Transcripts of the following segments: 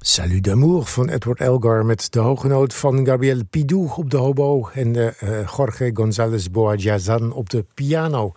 Salut d'amour van Edward Elgar met de hoge noot van Gabriel Pidou op de hobo en Jorge González Boayazan op de piano.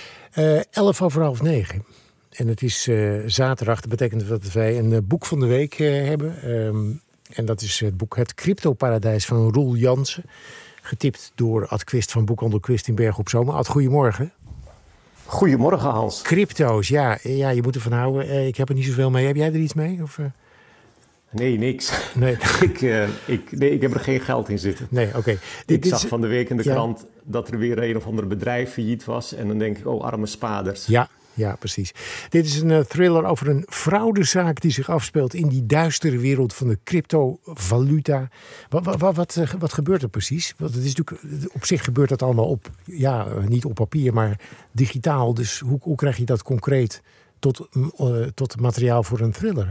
9:11. En het is zaterdag. Dat betekent dat wij een boek van de week hebben. En dat is het boek Het Cryptoparadijs van Roel Jansen. Getipt door Ad Quist van Boekhandel Quist in Bergen op Zoom. Ad, goedemorgen. Goedemorgen, Hans. Crypto's, ja, je moet ervan houden. Ik heb er niet zoveel mee. Heb jij er iets mee? Of? Nee, niks. Nee. ik heb er geen geld in zitten. Nee, oké. Ik zag van de week in de krant dat er weer een of ander bedrijf failliet was. En dan denk ik, arme spaders. Ja, precies. Dit is een thriller over een fraudezaak die zich afspeelt in die duistere wereld van de cryptovaluta. Wat gebeurt er precies? Want het is natuurlijk, op zich gebeurt dat allemaal niet op papier, maar digitaal. Dus hoe krijg je dat concreet tot materiaal voor een thriller?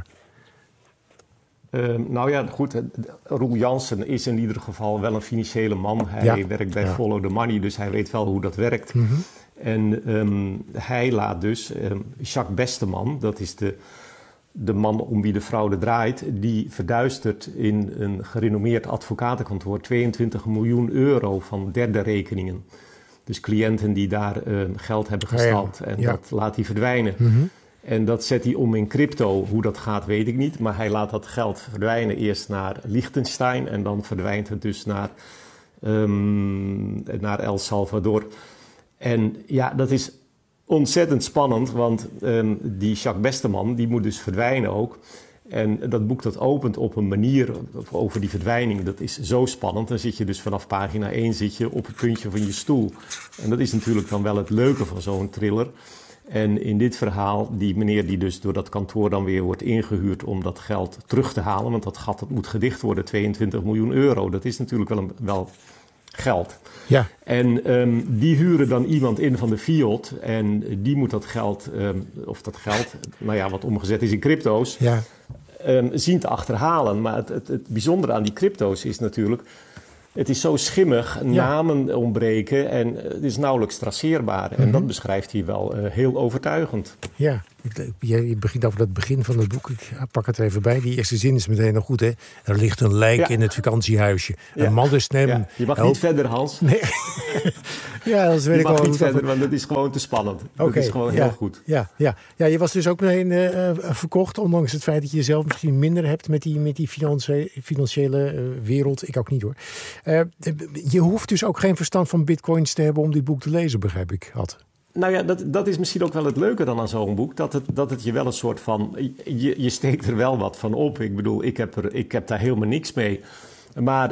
Goed. Roel Jansen is in ieder geval wel een financiële man. Hij werkt bij Follow the Money, dus hij weet wel hoe dat werkt. Mm-hmm. En hij laat dus Jacques Besteman, dat is de man om wie de fraude draait, die verduistert in een gerenommeerd advocatenkantoor 22 miljoen euro van derde rekeningen. Dus cliënten die daar geld hebben gestald. En dat laat hij verdwijnen. Mm-hmm. En dat zet hij om in crypto. Hoe dat gaat, weet ik niet. Maar hij laat dat geld verdwijnen eerst naar Liechtenstein. En dan verdwijnt het dus naar El Salvador. En ja, dat is ontzettend spannend. Want die Jacques Besteman, die moet dus verdwijnen ook. En dat boek dat opent op een manier over die verdwijning. Dat is zo spannend. Dan zit je dus vanaf pagina 1 op het puntje van je stoel. En dat is natuurlijk dan wel het leuke van zo'n thriller. En in dit verhaal, die meneer die dus door dat kantoor dan weer wordt ingehuurd om dat geld terug te halen. Want dat gat moet gedicht worden, 22 miljoen euro. Dat is natuurlijk wel geld. Ja. En die huren dan iemand in van de fiat. En die moet dat geld, wat omgezet is in crypto's, zien te achterhalen. Maar het bijzondere aan die crypto's is natuurlijk, het is zo schimmig, namen ontbreken en het is nauwelijks traceerbaar. En dat beschrijft hij wel heel overtuigend. Ja, je begint over het begin van het boek. Ik pak het er even bij. Die eerste zin is meteen nog goed, hè? Er ligt een lijk in het vakantiehuisje. Een mannenstem. Ja. Je mag niet verder, Hans. Nee. Dat weet ik wel. Je mag niet verder, want dat is gewoon te spannend. Dat is gewoon heel goed. Ja, je was dus ook meteen verkocht, ondanks het feit dat je jezelf misschien minder hebt met die financiële wereld. Ik ook niet, hoor. Je hoeft dus ook geen verstand van bitcoins te hebben om dit boek te lezen, begrijp ik, Ad. Nou ja, dat is misschien ook wel het leuke dan aan zo'n boek. Dat het je wel een soort van... Je steekt er wel wat van op. Ik bedoel, ik heb daar helemaal niks mee. Maar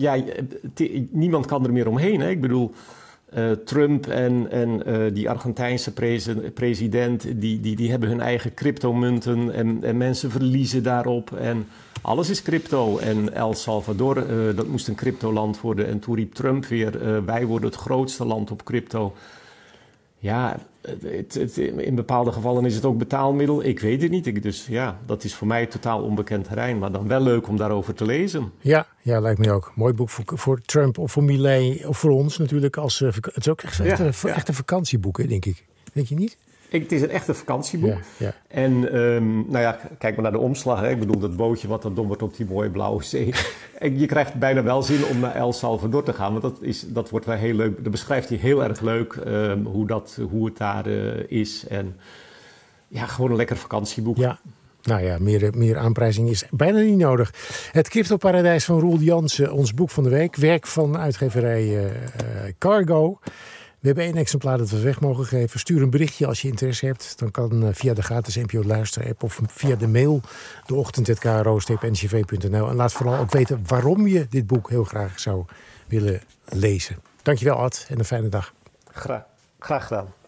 niemand kan er meer omheen. Hè? Ik bedoel, Trump en die Argentijnse president... Die hebben hun eigen cryptomunten en mensen verliezen daarop. En alles is crypto. En El Salvador, dat moest een cryptoland worden. En toen riep Trump weer, wij worden het grootste land op crypto. Ja, in bepaalde gevallen is het ook betaalmiddel. Ik weet het niet. Dus dat is voor mij totaal onbekend terrein. Maar dan wel leuk om daarover te lezen. Ja, lijkt me ook. Mooi boek voor Trump of voor Milei of voor ons natuurlijk. Het is ook echt een vakantieboek, hè, denk ik. Denk je niet? Het is een echte vakantieboek. Ja. En kijk maar naar de omslag. Hè. Ik bedoel, dat bootje wat dan dobbert op die mooie blauwe zee. En je krijgt bijna wel zin om naar El Salvador te gaan. Want dat wordt wel heel leuk. Dat beschrijft hij heel erg leuk hoe het daar is. En gewoon een lekker vakantieboek. Ja. Nou ja, meer aanprijzing is bijna niet nodig. Het Cryptoparadijs van Roel Jansen, ons boek van de week. Werk van uitgeverij Cargo. We hebben 1 exemplaar dat we weg mogen geven. Stuur een berichtje als je interesse hebt. Dan kan via de gratis NPO Luister-app of via de mail deochtend@kro-ncv.nl. En laat vooral ook weten waarom je dit boek heel graag zou willen lezen. Dankjewel, Ad, en een fijne dag. Graag gedaan.